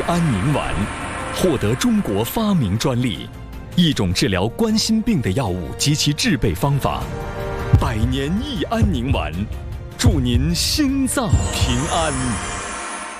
安宁丸，获得中国发明专利，一种治疗冠心病的药物及其制备方法。百年益安宁丸，祝您心脏平安。